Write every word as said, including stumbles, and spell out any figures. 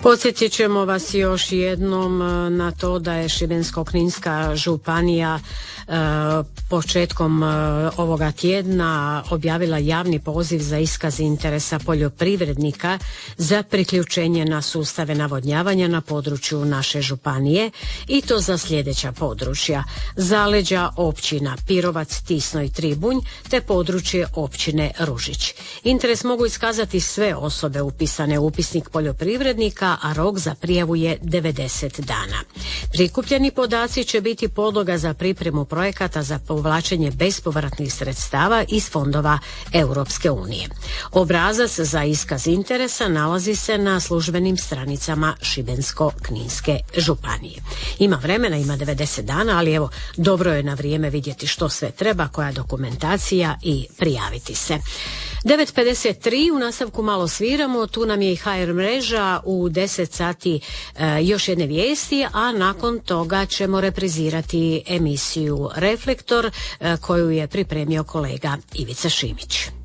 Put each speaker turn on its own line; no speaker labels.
Podsjetit ćemo vas još jednom na to da je Šibensko-kninska županija e, početkom e, ovoga tjedna objavila javni poziv za iskaz interesa poljoprivrednika za priključenje na sustave navodnjavanja na području naše županije i to za sljedeća područja: zaleđa općina Pirovac, Tisno i Tribunj te područje općine Ružić. Interes mogu iskazati sve osobe upisane u upisnik poljoprivrednika, a rok za prijavu je devedeset dana. Prikupljeni podaci će biti podloga za pripremu projekata za povlačenje bespovratnih sredstava iz fondova Europske unije. Obrazac za iskaz interesa nalazi se na službenim stranicama Šibensko-kninske županije. Ima vremena, ima devedeset dana, ali evo, dobro je na vrijeme vidjeti što sve treba, koja dokumentacija i prijaviti se. devet pedeset tri, u nastavku malo sviramo, tu nam je i ha er mreža, u deset sati e, još jedne vijesti, a nakon toga ćemo reprizirati emisiju Reflektor e, koju je pripremio kolega Ivica Šimić.